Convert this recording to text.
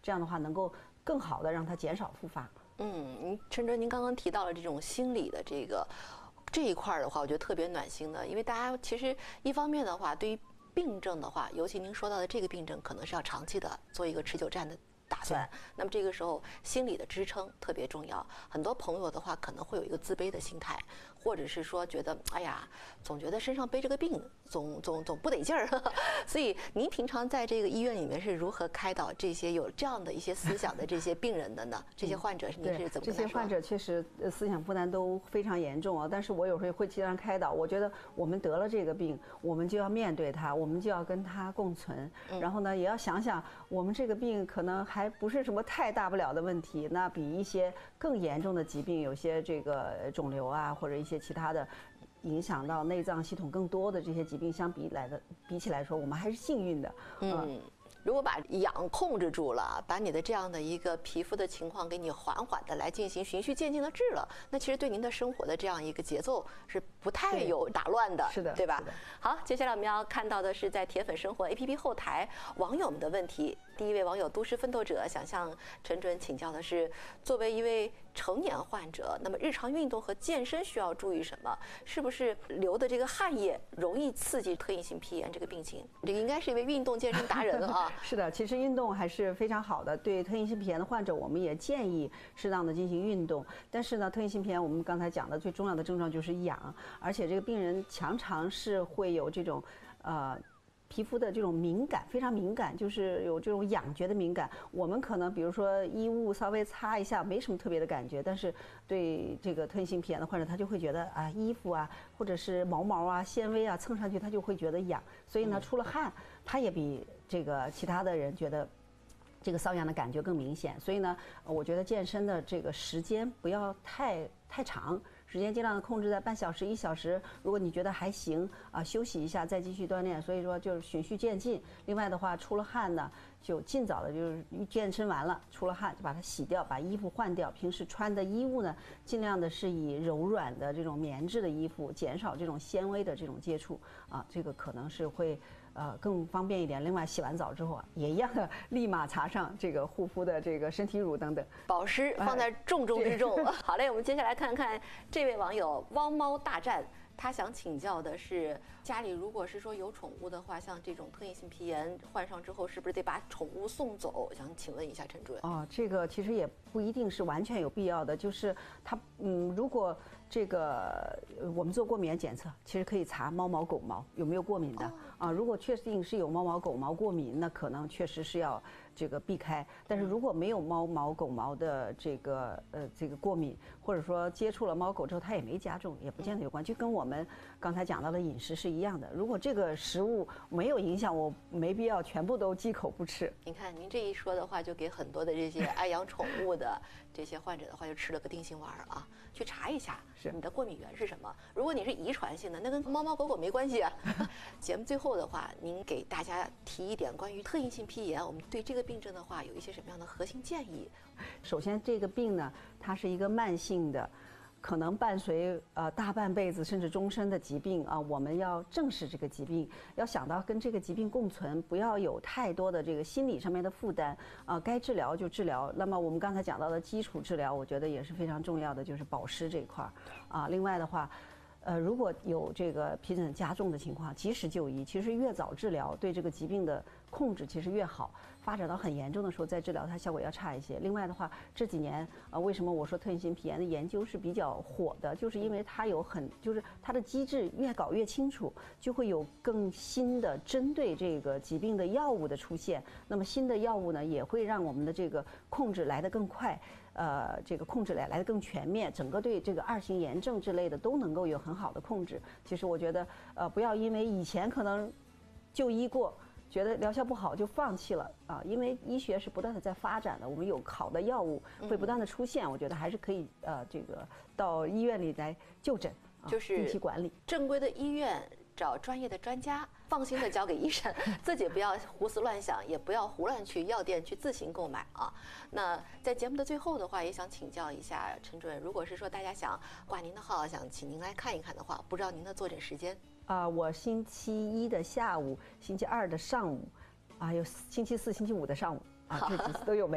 这样的话能够更好的让它减少复发。 陈主任，您刚刚提到了这种心理的这一块的话，我觉得特别暖心的，因为大家其实一方面的话，对于病症的话，尤其您说到的这个病症，可能是要长期的做一个持久战的打算。那么这个时候心理的支撑特别重要。很多朋友的话可能会有一个自卑的心态，或者是说觉得哎呀，总觉得身上背这个病总不得劲儿。所以您平常在这个医院里面是如何开导这些有这样的一些思想的这些病人的呢？这些患者您是怎么跟他说？ 这些患者确实思想负担都非常严重啊。但是我有时候会经常开导，我觉得我们得了这个病，我们就要面对它，我们就要跟它共存。然后呢，也要想想我们这个病可能还不是什么太大不了的问题，那比一些更严重的疾病，有些这个肿瘤啊，或者一些其他的影响到内脏系统更多的这些疾病比起来说，我们还是幸运的。 如果把氧控制住了，把你的这样的一个皮肤的情况给你缓缓的来进行循序渐进的治了，那其实对您的生活的这样一个节奏是不太有打乱的， 是的， 对吧？好，接下来我们要看到的是在铁粉生活 APP 后台网友们的问题。第一位网友都市奋斗者想向陈主任请教的是，作为一位成年患者，那么日常运动和健身需要注意什么？是不是流的这个汗液容易刺激特异性皮炎这个病情？这个应该是一位运动健身达人啊。 是的，其实运动还是非常好的。对特异性皮炎的患者，我们也建议适当的进行运动。但是呢，特异性皮炎我们刚才讲的最重要的症状就是痒，而且这个病人常常是会有这种皮肤的这种敏感，非常敏感，就是有这种痒觉的敏感。我们可能比如说衣物稍微擦一下，没什么特别的感觉，但是对这个特异性皮炎的患者，他就会觉得啊，衣服啊，或者是毛啊、纤维啊蹭上去，他就会觉得痒。所以呢，出了汗，他也比这个其他的人觉得这个瘙痒的感觉更明显。所以呢，我觉得健身的这个时间不要太长。时间尽量的控制在半小时、1小时，如果你觉得还行啊，休息一下再继续锻炼。所以说就是循序渐进。另外的话，出了汗呢，就尽早的就是健身完了出了汗就把它洗掉，把衣服换掉。平时穿的衣物呢，尽量的是以柔软的这种棉质的衣服，减少这种纤维的这种接触啊，这个可能是会更方便一点。另外洗完澡之后啊，也一样的立马擦上这个护肤的这个身体乳等等， 保湿放在重中之重。好嘞，我们接下来看看这位网友汪猫大战，他想请教的是，家里如果是说有宠物的话，像这种特异性皮炎患上之后，是不是得把宠物送走？想请问一下陈主任。 这个其实也不一定是完全有必要的，就是他如果这个我们做过敏原检测，其实可以查猫毛、狗毛有没有过敏的如果确定是有猫毛、狗毛过敏，那可能确实是要这个避开。但是如果没有猫毛、狗毛的这个过敏，或者说接触了猫狗之后它也没加重，也不见得有关，就跟我们刚才讲到的饮食是一样的。如果这个食物没有影响，我没必要全部都忌口不吃。 你看您这一说的话，就给很多的这些爱养宠物的这些患者的话，就吃了个定心丸啊，去查一下你的过敏源是什么。如果你是遗传性的，那跟猫猫狗狗没关系啊。节目最后的话，您给大家提一点关于特异性皮炎，我们对这个病症的话有一些什么样的核心建议？ 首先，这个病呢，它是一个慢性的，可能伴随大半辈子甚至终身的疾病啊。我们要正视这个疾病，要想到跟这个疾病共存，不要有太多的这个心理上面的负担啊。该治疗就治疗。那么我们刚才讲到的基础治疗，我觉得也是非常重要的，就是保湿这一块啊。另外的话，如果有这个皮疹加重的情况，及时就医。其实越早治疗，对这个疾病的控制其实越好。发展到很严重的时候再治疗，它效果要差一些。另外的话，这几年为什么我说特异性皮炎的研究是比较火的，就是因为它就是它的机制越搞越清楚，就会有更新的针对这个疾病的药物的出现。那么新的药物呢，也会让我们的这个控制来得更快，这个控制来得更全面，整个对这个2型炎症之类的都能够有很好的控制。其实我觉得不要因为以前可能就医过，觉得疗效不好就放弃了啊，因为医学是不断的在发展的，我们有好的药物会不断的出现，我觉得还是可以这个到医院里来就诊， 就是定期管理。 正规的医院找专业的专家，放心的交给医生，自己不要胡思乱想，也不要胡乱去药店去自行购买啊。那在节目的最后的话，也想请教一下陈主任，如果是说大家想挂您的号，想请您来看一看的话，不知道您的坐诊时间？ 我星期1的下午，星期2的上午，有星期4、星期5的上午这几次都有。